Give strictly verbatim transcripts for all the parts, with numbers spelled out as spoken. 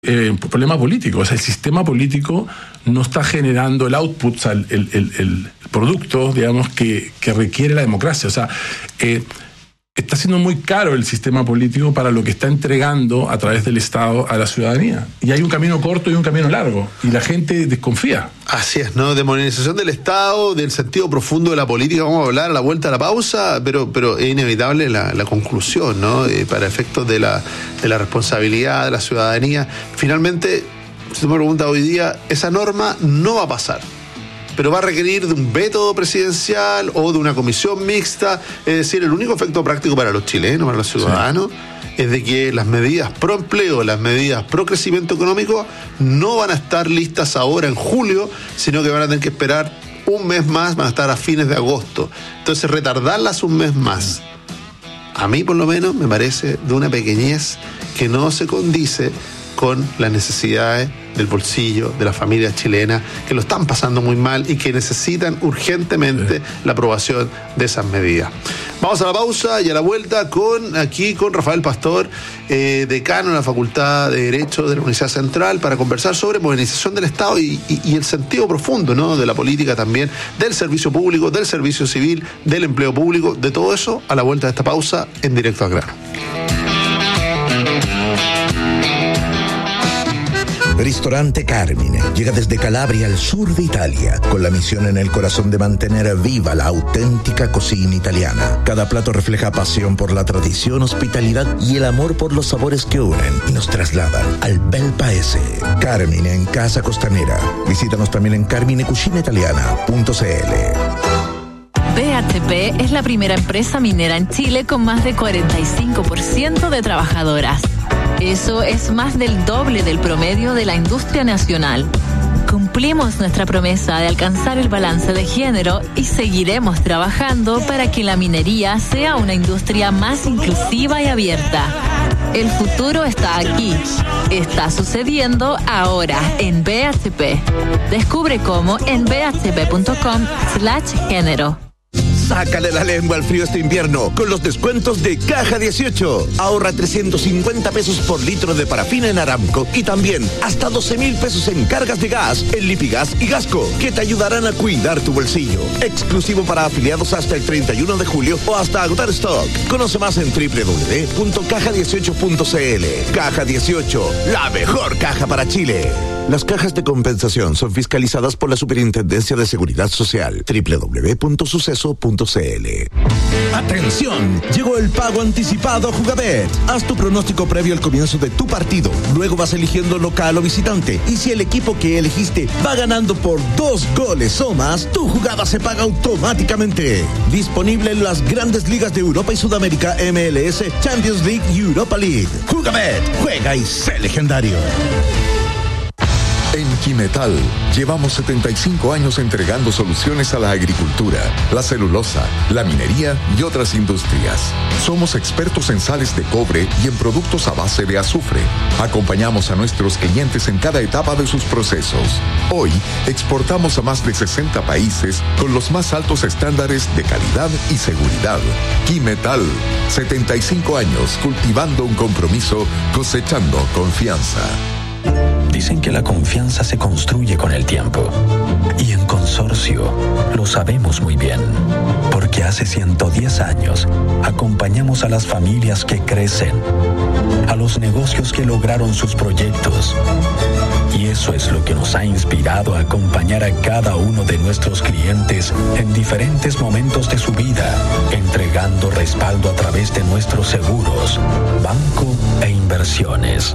Eh, problema político, o sea, el sistema político no está generando el output, o sea, el, el, el, el producto, digamos, que, que requiere la democracia. O sea, eh, está siendo muy caro el sistema político para lo que está entregando a través del Estado a la ciudadanía. Y hay un camino corto y un camino largo, y la gente desconfía. Así es, ¿no? Demonización del Estado, del sentido profundo de la política, vamos a hablar a la vuelta a la pausa, pero, pero es inevitable la, la conclusión, ¿no? Eh, para efectos de la, de la responsabilidad de la ciudadanía. Finalmente, si tú me preguntas hoy día, esa norma no va a pasar, pero va a requerir de un veto presidencial o de una comisión mixta. Es decir, el único efecto práctico para los chilenos, para los ciudadanos, sí, es de que las medidas pro empleo, las medidas pro crecimiento económico no van a estar listas ahora en julio, sino que van a tener que esperar un mes más, van a estar a fines de agosto. Entonces, retardarlas un mes más, a mí por lo menos me parece de una pequeñez que no se condice con las necesidades del bolsillo de las familias chilenas que lo están pasando muy mal y que necesitan urgentemente sí. la aprobación de esas medidas. Vamos a la pausa y a la vuelta con aquí con Rafael Pastor, eh, decano en la Facultad de Derecho de la Universidad Central, para conversar sobre modernización del Estado y, y, y el sentido profundo, ¿no?, de la política también, del servicio público, del servicio civil, del empleo público, de todo eso a la vuelta de esta pausa en Directo al Grano. Ristorante Carmine llega desde Calabria al sur de Italia, con la misión en el corazón de mantener viva la auténtica cocina italiana. Cada plato refleja pasión por la tradición, hospitalidad y el amor por los sabores que unen y nos trasladan al bel paese. Carmine en Casa Costanera. Visítanos también en carmine cucina italiana punto c l. B H P es la primera empresa minera en Chile con más de cuarenta y cinco por ciento de trabajadoras. Eso es más del doble del promedio de la industria nacional. Cumplimos nuestra promesa de alcanzar el balance de género y seguiremos trabajando para que la minería sea una industria más inclusiva y abierta. El futuro está aquí. Está sucediendo ahora en B H P. Descubre cómo en b h p punto com slash género. Sácale la lengua al frío este invierno con los descuentos de Caja dieciocho. Ahorra trescientos cincuenta pesos por litro de parafina en Aramco y también hasta doce mil pesos en cargas de gas en Lipigas y Gasco, que te ayudarán a cuidar tu bolsillo. Exclusivo para afiliados hasta el treinta y uno de julio o hasta agotar stock. Conoce más en doble u doble u doble u punto caja dieciocho punto c l. Caja dieciocho, la mejor caja para Chile. Las cajas de compensación son fiscalizadas por la Superintendencia de Seguridad Social. doble u doble u doble u punto suceso punto c l. ¡Atención! Llegó el pago anticipado Jugabet. Haz tu pronóstico previo al comienzo de tu partido. Luego vas eligiendo local o visitante. Y si el equipo que elegiste va ganando por dos goles o más, tu jugada se paga automáticamente. Disponible en las grandes ligas de Europa y Sudamérica, M L S, Champions League y Europa League. Jugabet, juega y sé legendario. En Quimetal llevamos setenta y cinco años entregando soluciones a la agricultura, la celulosa, la minería y otras industrias. Somos expertos en sales de cobre y en productos a base de azufre. Acompañamos a nuestros clientes en cada etapa de sus procesos. Hoy exportamos a más de sesenta países con los más altos estándares de calidad y seguridad. Quimetal, setenta y cinco años cultivando un compromiso, cosechando confianza. Dicen que la confianza se construye con el tiempo. Y en Consorcio lo sabemos muy bien, porque hace ciento diez años acompañamos a las familias que crecen, a los negocios que lograron sus proyectos. Y eso es lo que nos ha inspirado a acompañar a cada uno de nuestros clientes en diferentes momentos de su vida, entregando respaldo a través de nuestros seguros, banco e inversiones.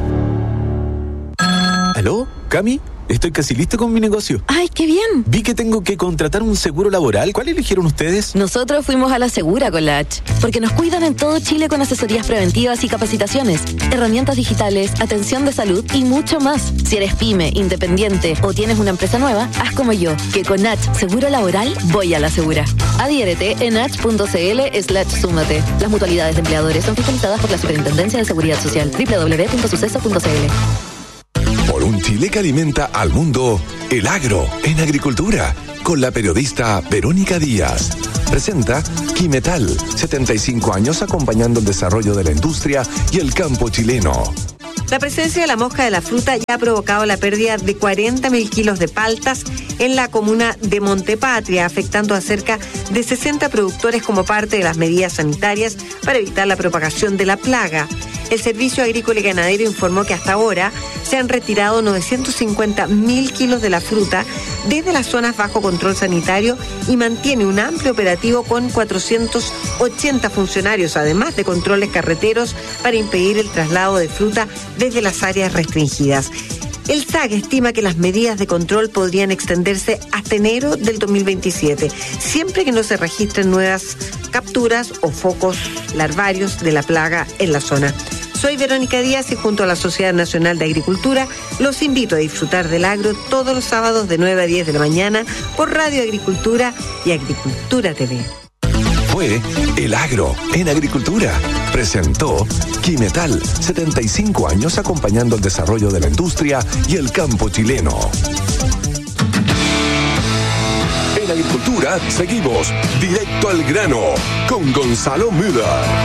¿Aló, Cami? Estoy casi listo con mi negocio. ¡Ay, qué bien! Vi que tengo que contratar un seguro laboral. ¿Cuál eligieron ustedes? Nosotros fuimos a la Segura con la H, porque nos cuidan en todo Chile con asesorías preventivas y capacitaciones, herramientas digitales, atención de salud y mucho más. Si eres pyme, independiente o tienes una empresa nueva, haz como yo, que con H Seguro Laboral voy a la Segura. Adhiérete en h punto c l slash súmate. Las mutualidades de empleadores son fiscalizadas por la Superintendencia de Seguridad Social. doble u doble u doble u punto suceso punto c l. Por un Chile que alimenta al mundo, el agro en agricultura, con la periodista Verónica Díaz. Presenta Quimetal, setenta y cinco años acompañando el desarrollo de la industria y el campo chileno. La presencia de la mosca de la fruta ya ha provocado la pérdida de cuarenta mil kilos de paltas en la comuna de Montepatria, afectando a cerca de sesenta productores como parte de las medidas sanitarias para evitar la propagación de la plaga. El Servicio Agrícola y Ganadero informó que hasta ahora se han retirado novecientos cincuenta mil kilos de la fruta desde las zonas bajo control sanitario y mantiene un amplio operativo con cuatrocientos ochenta funcionarios, además de controles carreteros para impedir el traslado de fruta desde las áreas restringidas. El S A G estima que las medidas de control podrían extenderse hasta enero del dos mil veintisiete, siempre que no se registren nuevas capturas o focos larvarios de la plaga en la zona. Soy Verónica Díaz y junto a la Sociedad Nacional de Agricultura los invito a disfrutar del agro todos los sábados de nueve a diez de la mañana por Radio Agricultura y Agricultura T V. Fue El Agro en Agricultura. Presentó Quimetal, setenta y cinco años acompañando el desarrollo de la industria y el campo chileno. En Agricultura seguimos directo al grano con Gonzalo Müller.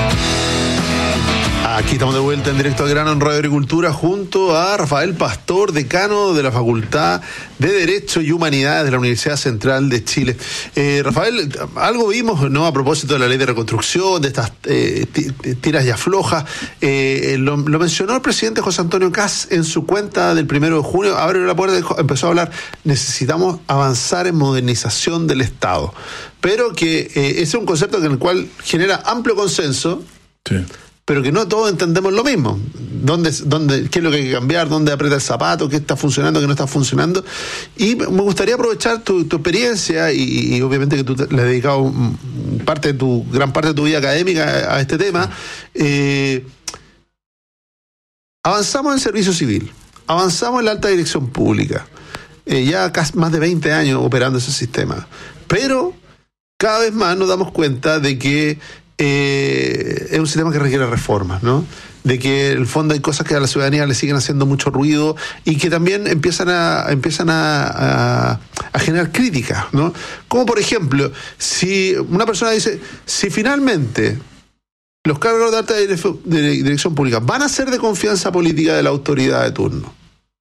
Aquí estamos de vuelta en Directo al Grano en Radio Agricultura junto a Rafael Pastor, decano de la Facultad de Derecho y Humanidades de la Universidad Central de Chile. Eh, Rafael, algo vimos, ¿no?, a propósito de la ley de reconstrucción, de estas eh, tiras y aflojas. Eh, lo, lo mencionó el presidente José Antonio Kast en su cuenta del primero de junio. Abrió la puerta y empezó a hablar. Necesitamos avanzar en modernización del Estado. Pero que eh, ese es un concepto en el cual genera amplio consenso. Sí. Pero que no todos entendemos lo mismo. ¿Dónde, dónde, ¿Qué es lo que hay que cambiar? ¿Dónde aprieta el zapato? ¿Qué está funcionando? ¿Qué no está funcionando? Y me gustaría aprovechar tu, tu experiencia y, y obviamente que tú le has dedicado parte de tu, gran parte de tu vida académica a este tema. Eh, avanzamos en servicio civil, avanzamos en la alta dirección pública, eh, ya casi más de veinte años operando ese sistema. Pero cada vez más nos damos cuenta de que Eh, es un sistema que requiere reformas, ¿no? De que en el fondo hay cosas que a la ciudadanía le siguen haciendo mucho ruido y que también empiezan a empiezan a, a, a generar críticas, ¿no? Como por ejemplo, si una persona dice, si finalmente los cargos de alta dirección pública van a ser de confianza política de la autoridad de turno,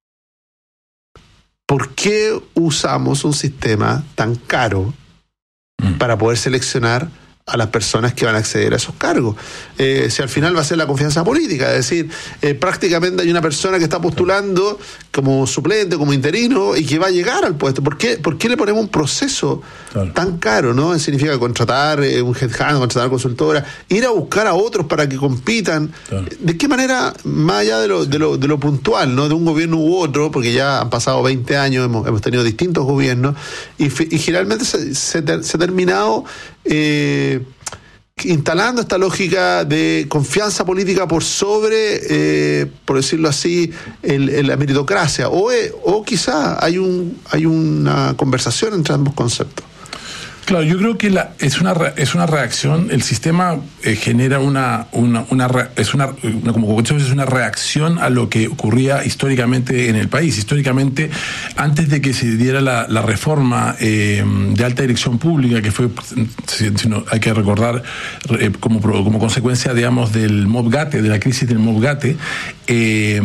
¿por qué usamos un sistema tan caro para poder seleccionar a las personas que van a acceder a esos cargos? Eh, si al final va a ser la confianza política, es decir, eh, prácticamente hay una persona que está postulando como suplente, como interino, y que va a llegar al puesto. ¿Por qué, por qué le ponemos un proceso claro. tan caro, ¿no? Significa contratar eh, un headhunter, contratar consultora, ir a buscar a otros para que compitan. Claro. ¿De qué manera, más allá de lo, de lo, de lo puntual, ¿no?, de un gobierno u otro, porque ya han pasado veinte años, hemos, hemos tenido distintos gobiernos, y, y generalmente se, se, ter, se ha terminado eh, instalando esta lógica de confianza política por sobre, eh, por decirlo así, el, el, la meritocracia, o, o quizá hay un hay una conversación entre ambos conceptos. Claro, yo creo que la, es una es una reacción. El sistema eh, genera una una una es una, una como es una reacción a lo que ocurría históricamente en el país. Históricamente, antes de que se diera la, la reforma eh, de alta dirección pública, que fue, si, si no, hay que recordar, eh, como como consecuencia, digamos, del Movgate, de la crisis del Movgate. Eh,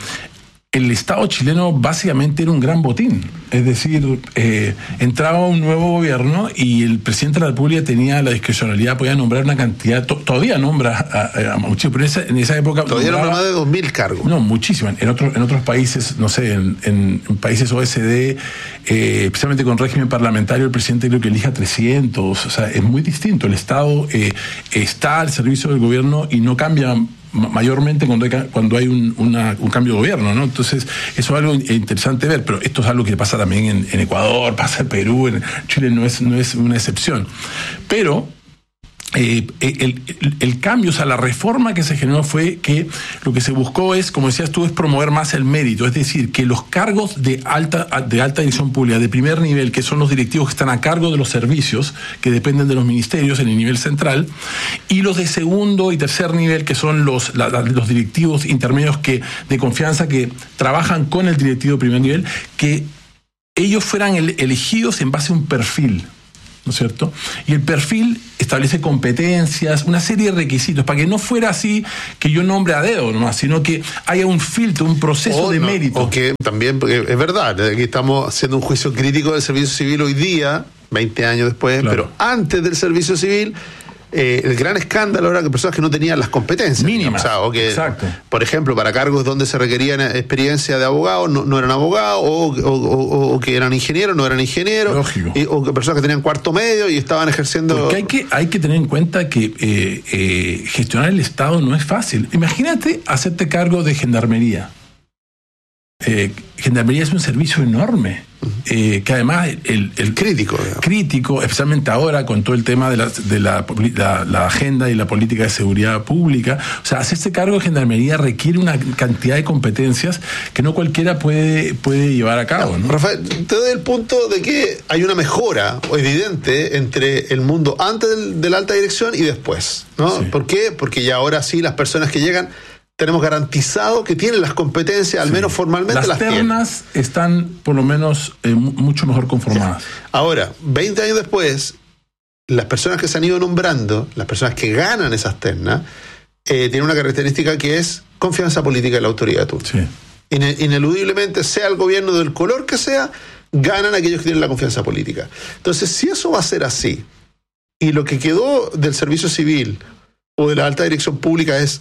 El Estado chileno básicamente era un gran botín. Es decir, eh, entraba un nuevo gobierno y el presidente de la República tenía la discrecionalidad, podía nombrar una cantidad, to, todavía nombra a, a muchísimos, pero en esa, en esa época... Todavía nombraba más de dos mil cargos. No, muchísimas. En, otro, en otros países, no sé, en, en, en países O E C D, eh, especialmente con régimen parlamentario, el presidente creo que elija trescientos. O sea, es muy distinto. El Estado eh, está al servicio del gobierno y no cambia mayormente cuando hay, cuando hay un, una, un cambio de gobierno, ¿no? Entonces, eso es algo interesante ver, pero esto es algo que pasa también en, en Ecuador, pasa en Perú, en Chile no es, no es una excepción. Pero Eh, el, el, el cambio, o sea, la reforma que se generó fue que lo que se buscó es, como decías tú, es promover más el mérito, es decir, que los cargos de alta, de alta dirección pública, de primer nivel, que son los directivos que están a cargo de los servicios, que dependen de los ministerios en el nivel central, y los de segundo y tercer nivel, que son los, la, los directivos intermedios que, de confianza que trabajan con el directivo de primer nivel, que ellos fueran el, elegidos en base a un perfil. ¿no es cierto? Y el perfil establece competencias, una serie de requisitos, para que no fuera así que yo nombre a dedo nomás, sino que haya un filtro, un proceso o de no, mérito. O que también, porque es verdad, aquí estamos haciendo un juicio crítico del servicio civil hoy día, veinte años después, Claro. pero antes del servicio civil, eh, el gran escándalo era que personas que no tenían las competencias mínimas. O sea, o que, Exacto. por ejemplo, para cargos donde se requerían experiencia de abogado, no, no eran abogados, o, o, o, o que eran ingenieros, no eran ingenieros, Lógico. y, o que personas que tenían cuarto medio y estaban ejerciendo... Porque hay que, hay que tener en cuenta que eh, eh, gestionar el Estado no es fácil. Imagínate hacerte cargo de gendarmería. Eh, gendarmería es un servicio enorme, eh, que además el, el crítico, digamos. crítico, especialmente ahora con todo el tema de, la, de la, la, la agenda y la política de seguridad pública. O sea, hacerse cargo de gendarmería requiere una cantidad de competencias que no cualquiera puede, puede llevar a cabo, ¿no? Rafael, te doy el punto de que hay una mejora evidente entre el mundo antes del, de la alta dirección y después, ¿no? Sí. ¿Por qué? Porque ya ahora sí las personas que llegan tenemos garantizado que tienen las competencias, al Sí. menos formalmente las, Las tienen. ternas están por lo menos eh, mu- mucho mejor conformadas. Ahora, veinte años después, las personas que se han ido nombrando, las personas que ganan esas ternas, eh, tienen una característica que es confianza política en la autoridad de turno. Sí. Ine- Ineludiblemente, sea el gobierno del color que sea, ganan aquellos que tienen la confianza política. Entonces, si eso va a ser así, y lo que quedó del servicio civil o de la alta dirección pública es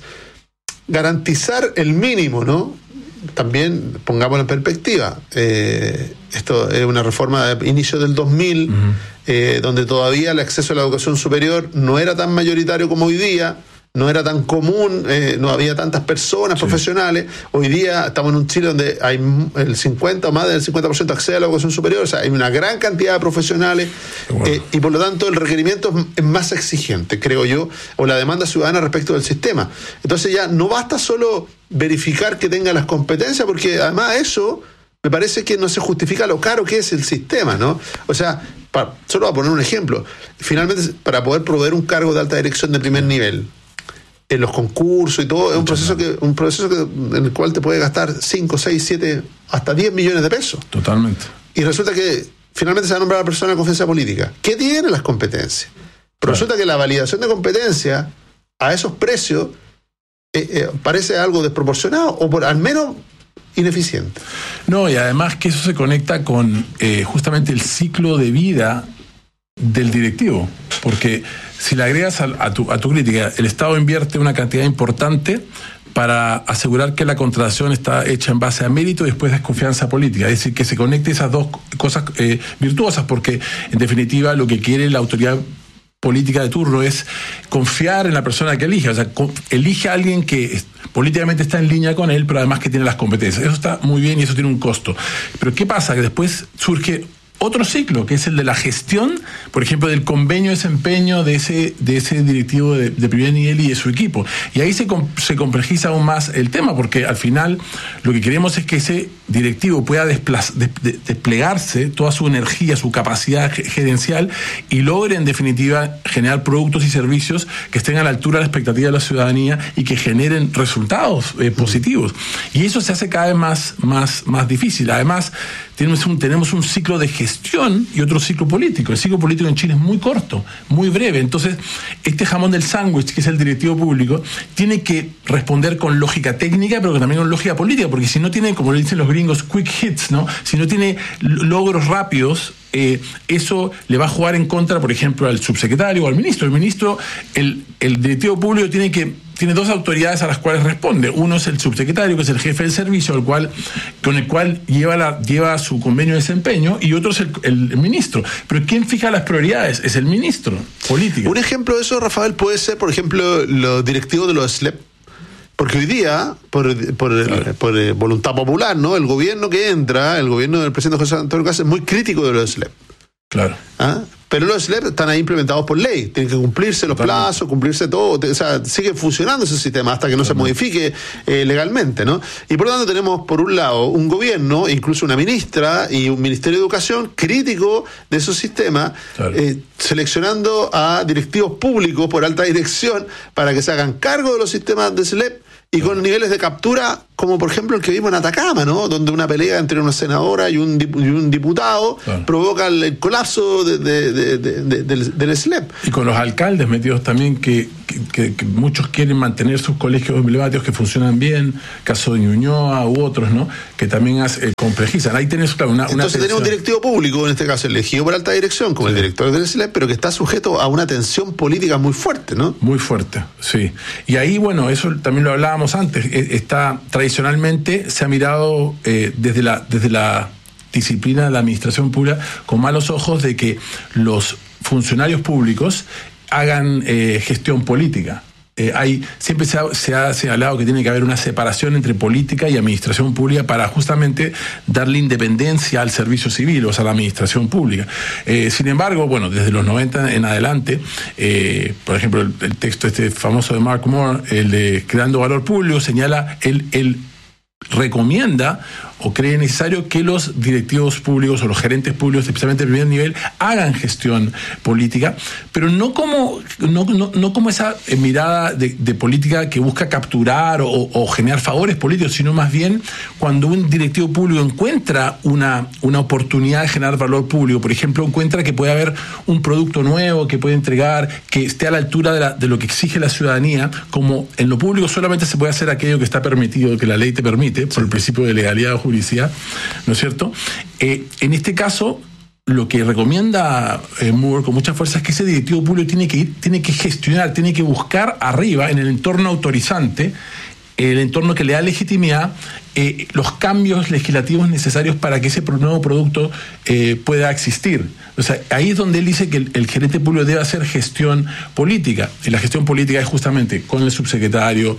garantizar el mínimo, ¿no? También pongámoslo en perspectiva. Eh, esto es una reforma de inicio del dos mil, uh-huh. eh, donde todavía el acceso a la educación superior no era tan mayoritario como hoy día, no era tan común, eh, no había tantas personas sí. profesionales. Hoy día estamos en un Chile donde hay el cincuenta o más del cincuenta por ciento accede a la educación superior, o sea, hay una gran cantidad de profesionales, bueno. eh, y por lo tanto el requerimiento es más exigente, creo yo, o la demanda ciudadana respecto del sistema. Entonces ya no basta solo verificar que tenga las competencias, porque además eso me parece que no se justifica lo caro que es el sistema, ¿no? O sea, para, solo voy a poner un ejemplo. Finalmente, para poder proveer un cargo de alta dirección de primer nivel, en los concursos y todo, es un proceso que un proceso que, en el cual te puede gastar cinco, seis, siete, hasta diez millones de pesos. Totalmente. Y resulta que finalmente se va a nombrar a la persona de confianza política. ¿Qué tiene las competencias? Pero claro. resulta que la validación de competencias a esos precios eh, eh, parece algo desproporcionado o por al menos ineficiente. No, y además que eso se conecta con eh, justamente el ciclo de vida del directivo, porque si le agregas a, a, tu, a tu crítica, el Estado invierte una cantidad importante para asegurar que la contratación está hecha en base a mérito y después desconfianza política, es decir, que se conecte esas dos cosas eh, virtuosas, porque en definitiva lo que quiere la autoridad política de turno es confiar en la persona que elige, o sea, con, elige a alguien que políticamente está en línea con él, pero además que tiene las competencias. Eso está muy bien y eso tiene un costo. Pero ¿qué pasa? Que después surge otro ciclo, que es el de la gestión, por ejemplo, del convenio de desempeño de ese, de ese directivo de, de primer nivel y de su equipo. Y ahí se, se complejiza aún más el tema, porque al final lo que queremos es que ese directivo pueda desplaza, de, de, desplegarse toda su energía, su capacidad gerencial y logre en definitiva generar productos y servicios que estén a la altura de la expectativa de la ciudadanía y que generen resultados eh, positivos. Y eso se hace cada vez más, más, más difícil. Además, tenemos un, tenemos un ciclo de gestión y otro ciclo político. El ciclo político en Chile es muy corto, muy breve. Entonces, este jamón del sándwich, que es el directivo público, tiene que responder con lógica técnica, pero también con lógica política, porque si no tiene, como le dicen los gringos, quick hits, ¿no? Si no tiene logros rápidos, eh, eso le va a jugar en contra, por ejemplo, al subsecretario o al ministro. El ministro, el, el directivo público tiene que tiene dos autoridades a las cuales responde. Uno es el subsecretario, que es el jefe del servicio, el cual, con el cual lleva, la, lleva su convenio de desempeño, y otro es el, el ministro. Pero ¿quién fija las prioridades? Es el ministro político. Un ejemplo de eso, Rafael, puede ser, por ejemplo, los directivos de los S L E P. Porque hoy día, por, por, claro. por, por voluntad popular, ¿no? El gobierno que entra, el gobierno del presidente José Antonio Cast, es muy crítico de los S L E P. Claro. ¿Ah? Pero los S L E P están ahí implementados por ley, tienen que cumplirse los Totalmente. plazos, cumplirse todo, o sea, sigue funcionando ese sistema hasta que no Totalmente. se modifique eh, legalmente, ¿no? Y por lo tanto tenemos, por un lado, un gobierno, incluso una ministra y un ministerio de educación crítico de esos sistemas, claro. eh, seleccionando a directivos públicos por alta dirección para que se hagan cargo de los sistemas de S L E P y con niveles de captura como por ejemplo el que vimos en Atacama, ¿no? Donde una pelea entre una senadora y un, dip- y un diputado claro. provoca el, el colapso de, de, de, de, de, del, del S L E P. Y con los alcaldes metidos también, que, que, que muchos quieren mantener sus colegios emblemáticos que funcionan bien, caso de Ñuñoa u otros, ¿no? Que también hace, eh, complejizan. Ahí tenés, claro, una, una Entonces tenemos un directivo público, en este caso elegido por alta dirección, como sí. el director del S L E P, pero que está sujeto a una tensión política muy fuerte, ¿no? Muy fuerte, sí. Y ahí, bueno, eso también lo hablábamos antes, está tradicionalmente se ha mirado eh, desde la desde la disciplina de la administración pública con malos ojos de que los funcionarios públicos hagan eh, gestión política. Eh, hay, siempre se ha, se ha señalado que tiene que haber una separación entre política y administración pública para justamente darle independencia al servicio civil, o sea, a la administración pública. Eh, sin embargo, bueno, desde los noventa en adelante, eh, por ejemplo, el, el texto este famoso de Mark Moore, el de Creando Valor Público, señala el, el recomienda o cree necesario que los directivos públicos o los gerentes públicos, especialmente de primer nivel, hagan gestión política, pero no como no, no, no como esa mirada de, de política que busca capturar o, o generar favores políticos, sino más bien cuando un directivo público encuentra una, una oportunidad de generar valor público, por ejemplo, encuentra que puede haber un producto nuevo que puede entregar, que esté a la altura de, la, de lo que exige la ciudadanía, como en lo público solamente se puede hacer aquello que está permitido, que la ley te permite, por el principio de legalidad o juridicidad, ¿no es cierto? Eh, en este caso, lo que recomienda eh, Moore con mucha fuerza es que ese directivo público tiene que ir, tiene que gestionar, tiene que buscar arriba, en el entorno autorizante, el entorno que le da legitimidad, eh, los cambios legislativos necesarios para que ese nuevo producto eh, pueda existir. O sea, ahí es donde él dice que el, el gerente público debe hacer gestión política. Y la gestión política es justamente con el subsecretario,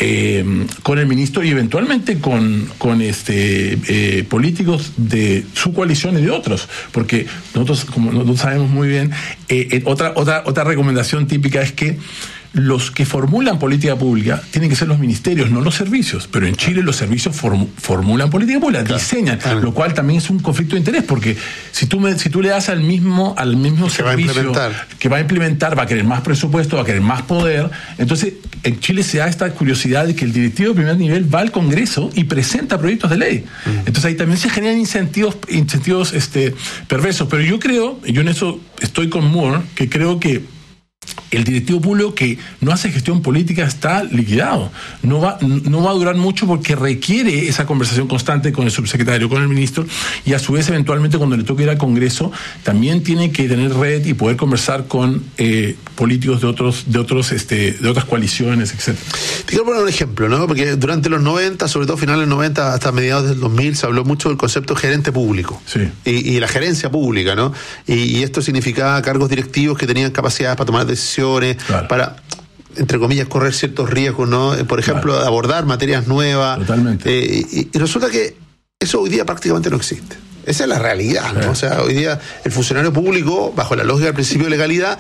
eh, con el ministro y eventualmente con, con este eh, políticos de su coalición y de otros. Porque nosotros, como nosotros sabemos muy bien, eh, eh, otra, otra, otra recomendación típica es que los que formulan política pública tienen que ser los ministerios, no los servicios. Pero en Chile los servicios form, formulan política pública, claro, diseñan, claro. Lo cual también es un conflicto de interés, porque si tú me, si tú le das al mismo al mismo que servicio va que va a implementar, va a querer más presupuesto, va a querer más poder. Entonces, en Chile se da esta curiosidad de que el directivo de primer nivel va al Congreso y presenta proyectos de ley. Uh-huh. Entonces ahí también se generan incentivos, incentivos este, perversos. Pero yo creo, yo en eso estoy con Moore, que creo que el directivo público que no hace gestión política está liquidado. No va, no va a durar mucho porque requiere esa conversación constante con el subsecretario, con el ministro, y a su vez, eventualmente, cuando le toque ir al Congreso, también tiene que tener red y poder conversar con eh, políticos de otros, de otros, este, de otras coaliciones, etcétera. Te quiero poner un ejemplo, ¿no? Porque durante los noventa, sobre todo finales de los noventa hasta mediados del dos mil, se habló mucho del concepto gerente público. Sí. Y, y la gerencia pública, ¿no? Y, y esto significaba cargos directivos que tenían capacidades para tomar decisiones, claro. para, entre comillas, correr ciertos riesgos, ¿no? Por ejemplo, claro. abordar materias nuevas. Totalmente. Eh, y, y resulta que eso hoy día prácticamente no existe. Esa es la realidad, ¿no? Claro. O sea, hoy día el funcionario público, bajo la lógica del principio de legalidad,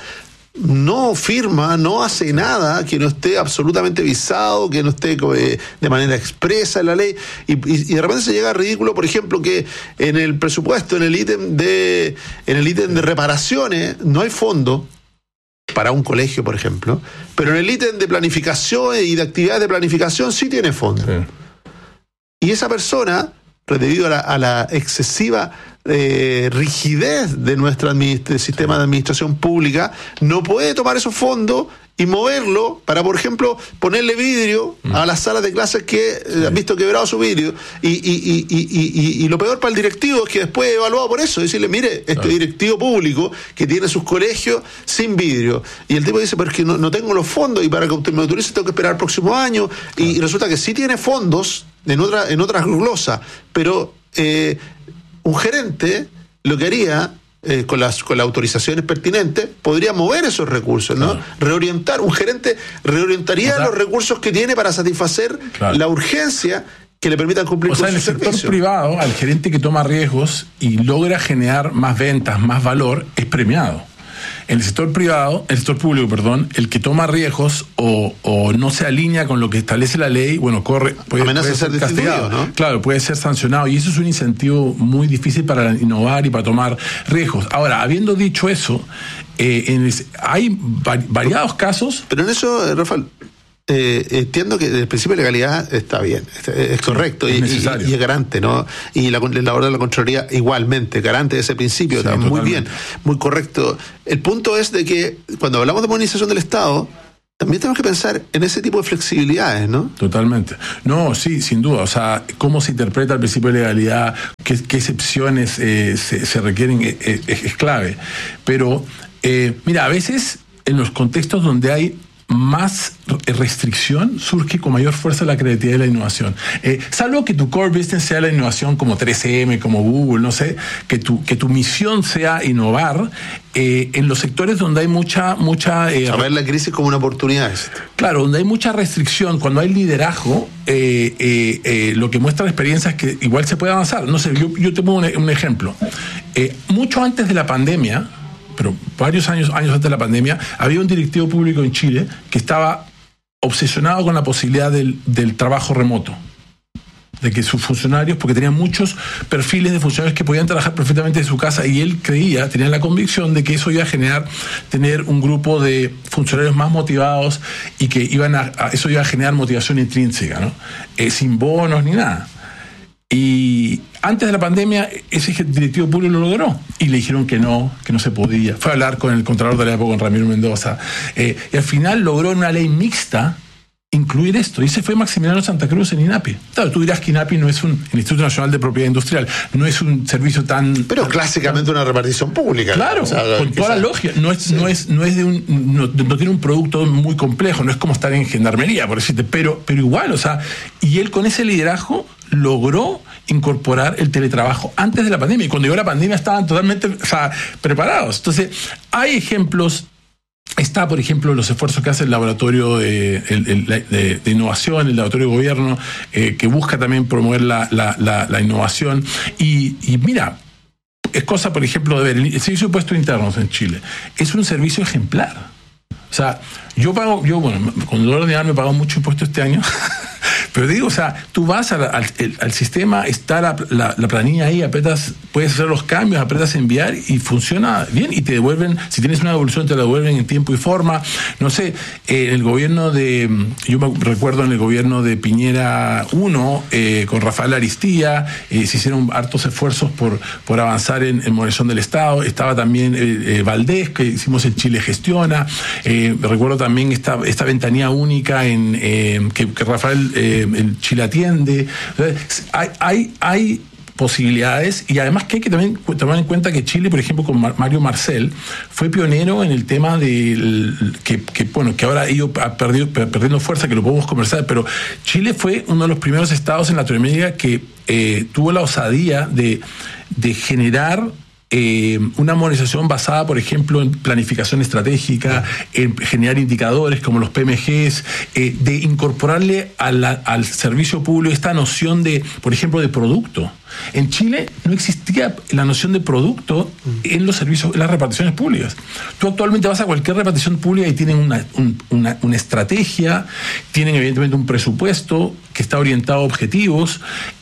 no firma, no hace nada que no esté absolutamente visado, que no esté eh, de manera expresa en la ley, y, y, y de repente se llega a ridículo, por ejemplo, que en el presupuesto, en el ítem de en el ítem de reparaciones, no hay fondo para un colegio, por ejemplo, pero en el ítem de planificación y de actividades de planificación sí tiene fondo. Sí. Y esa persona, debido a la, a la excesiva eh, rigidez de nuestro administ- sistema de administración pública, no puede tomar esos fondos y moverlo para, por ejemplo, ponerle vidrio mm. a las salas de clases que sí. han visto quebrado su vidrio. Y, y, y, y, y, y lo peor para el directivo es que después es evaluado por eso. Decirle, mire, este claro. directivo público que tiene sus colegios sin vidrio. Y el tipo dice, pero es que no, no tengo los fondos y para que usted me autorice tengo que esperar el próximo año. Claro. Y, y resulta que sí tiene fondos en, otra, en otras glosas, pero eh, un gerente lo que haría... Eh, con las con las autorizaciones pertinentes, podría mover esos recursos, ¿no? Claro. Reorientar, un gerente reorientaría o sea, los recursos que tiene para satisfacer claro. la urgencia que le permitan cumplir o sea, con su servicio. En el sector privado, al gerente que toma riesgos y logra generar más ventas, más valor, es premiado. En el sector privado, el sector público, perdón, el que toma riesgos o, o no se alinea con lo que establece la ley, bueno, corre, puede, amenaza puede ser, ser castigado, ¿no? Claro, puede ser sancionado y eso es un incentivo muy difícil para innovar y para tomar riesgos. Ahora, habiendo dicho eso, eh, en el, hay va, variados casos. Pero en eso, Rafael, Eh, entiendo que el principio de legalidad está bien, es, es correcto, sí, es y, y, y es garante, ¿no? Y la, la labor de la Contraloría igualmente, garante de ese principio, sí, está muy bien, muy correcto. El punto es de que cuando hablamos de modernización del Estado, también tenemos que pensar en ese tipo de flexibilidades, ¿no? Totalmente. No, sí, sin duda. O sea, cómo se interpreta el principio de legalidad, qué, qué excepciones eh, se, se requieren, eh, es, es clave. Pero, eh, mira, a veces en los contextos donde hay más restricción, surge con mayor fuerza la creatividad y la innovación. Eh, salvo que tu core business sea la innovación como tres eme, como Google, no sé, que tu, que tu misión sea innovar, eh, en los sectores donde hay mucha... mucha eh, a ver la crisis como una oportunidad. Claro, donde hay mucha restricción, cuando hay liderazgo, eh, eh, eh, lo que muestra la experiencia es que igual se puede avanzar. No sé, yo, yo te pongo un, un ejemplo. Eh, mucho antes de la pandemia, pero varios años, años antes de la pandemia, había un directivo público en Chile que estaba obsesionado con la posibilidad del, del trabajo remoto. De que sus funcionarios, porque tenían muchos perfiles de funcionarios que podían trabajar perfectamente de su casa, y él creía, tenía la convicción de que eso iba a generar, tener un grupo de funcionarios más motivados y que iban a, a eso iba a generar motivación intrínseca, ¿no? Eh, sin bonos ni nada. Y antes de la pandemia, ese directivo público lo logró. Y le dijeron que no, que no se podía. Fue a hablar con el contralor de la época, con Ramiro Mendoza. Eh, y al final logró en una ley mixta incluir esto. Y ese fue Maximiliano Santa Cruz en INAPI. Claro, tú dirás que INAPI no es un, el Instituto Nacional de Propiedad Industrial, no es un servicio tan... Pero tan, clásicamente tan, una repartición pública. Claro, o sea, con toda sea, la lógica. No es, sí. no es, no es de un, no, no tiene un producto muy complejo, no es como estar en gendarmería, por decirte, pero, pero igual, o sea, y él con ese liderazgo logró incorporar el teletrabajo antes de la pandemia, y cuando llegó la pandemia estaban totalmente, o sea, preparados. Entonces, hay ejemplos. Está, por ejemplo, los esfuerzos que hace el laboratorio de, el, el, de, de innovación, el laboratorio de gobierno, eh, que busca también promover la, la, la, la innovación. Y, y mira, es cosa, por ejemplo, de ver, el servicio de impuestos internos en Chile es un servicio ejemplar. O sea, yo pago, yo, bueno, con dolor de alma me he pagado mucho impuesto este año. Pero digo, o sea, tú vas al, al, al sistema, está la, la, la planilla ahí, apretas, puedes hacer los cambios, apretas enviar y funciona bien, y te devuelven, si tienes una devolución te la devuelven en tiempo y forma. No sé, eh, el gobierno de, yo me recuerdo en el gobierno de Piñera uno, eh, con Rafael Aristía, eh, se hicieron hartos esfuerzos por, por avanzar en, en modernización del Estado. Estaba también eh, eh, Valdés, que hicimos en Chile Gestiona. Eh, recuerdo también esta, esta ventanilla única en eh, que, que Rafael eh, el Chile Atiende. Entonces, hay, hay, hay posibilidades, y además que hay que también tomar en cuenta que Chile, por ejemplo, con Mario Marcel, fue pionero en el tema del que, que bueno, que ahora ha ido ha perdido, perdiendo fuerza, que lo podemos conversar, pero Chile fue uno de los primeros estados en Latinoamérica que eh, tuvo la osadía de, de generar Eh, una modernización basada, por ejemplo, en planificación estratégica, en generar indicadores como los P M Gs, eh, de incorporarle a la, al servicio público esta noción de, por ejemplo, de producto. En Chile no existía la noción de producto en los servicios, en las reparticiones públicas. Tú actualmente vas a cualquier repartición pública y tienen una, un, una, una estrategia, tienen evidentemente un presupuesto que está orientado a objetivos,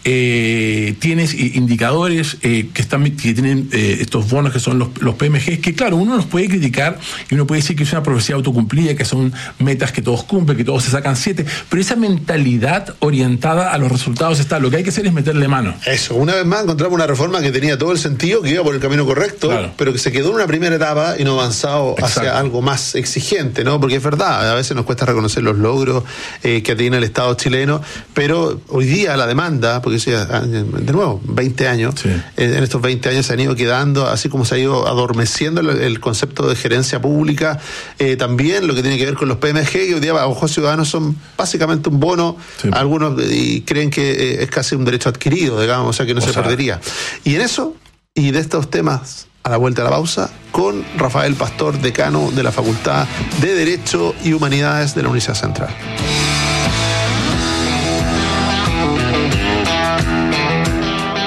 eh, tienes indicadores eh, que están que tienen eh, estos bonos que son los, los P M Gs, que claro, uno los puede criticar y uno puede decir que es una profecía autocumplida, que son metas que todos cumplen, que todos se sacan siete, pero esa mentalidad orientada a los resultados está. Lo que hay que hacer es meterle mano. Eso, una vez más encontramos una reforma que tenía todo el sentido, que iba por el camino correcto, claro, pero que se quedó en una primera etapa y no ha avanzado Exacto. hacia algo más exigente, ¿no? Porque es verdad, a veces nos cuesta reconocer los logros eh, que tiene el Estado chileno, pero hoy día la demanda, porque de nuevo, veinte años, sí. en estos veinte años se han ido quedando, así como se ha ido adormeciendo el, el concepto de gerencia pública, eh, también lo que tiene que ver con los P M G, que hoy día a ojos ciudadanos son básicamente un bono, sí. algunos y creen que eh, es casi un derecho adquirido, digamos, o sea que no o se sea, perdería. Y en eso, y de estos temas, a la vuelta de la pausa, con Rafael Pastor, decano de la Facultad de Derecho y Humanidades de la Universidad Central.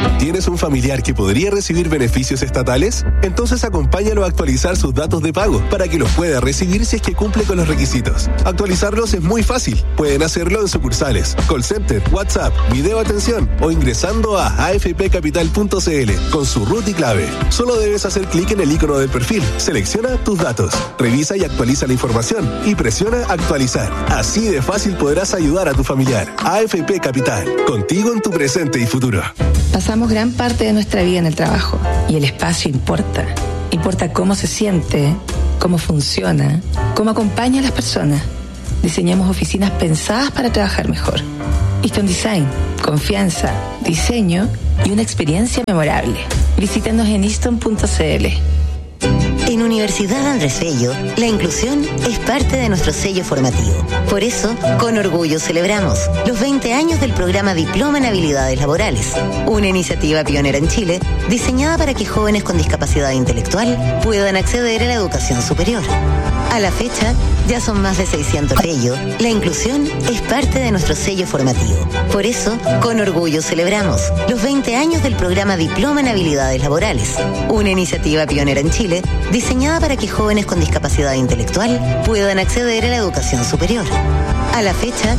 ¿Tienes un familiar que podría recibir beneficios estatales? Entonces acompáñalo a actualizar sus datos de pago para que los pueda recibir si es que cumple con los requisitos. Actualizarlos es muy fácil. Pueden hacerlo en sucursales, call center, WhatsApp, video atención o ingresando a a f p capital punto c l con su root y clave. Solo debes hacer clic en el icono del perfil, selecciona tus datos, revisa y actualiza la información y presiona actualizar. Así de fácil podrás ayudar a tu familiar. A F P Capital, contigo en tu presente y futuro. Pasamos gran parte de nuestra vida en el trabajo y el espacio importa. Importa cómo se siente, cómo funciona, cómo acompaña a las personas. Diseñamos oficinas pensadas para trabajar mejor. Easton Design, confianza, diseño y una experiencia memorable. Visítanos en easton punto c l. En Universidad Andrés Bello, la inclusión es parte de nuestro sello formativo. Por eso, con orgullo celebramos los veinte años del programa Diploma en Habilidades Laborales, una iniciativa pionera en Chile diseñada para que jóvenes con discapacidad intelectual puedan acceder a la educación superior. A la fecha, ya son más de seiscientos. Bello, la inclusión es parte de nuestro sello formativo. Por eso, con orgullo celebramos los veinte años del programa Diploma en Habilidades Laborales, una iniciativa pionera en Chile diseñada para que jóvenes con discapacidad intelectual puedan acceder a la educación superior. A la fecha,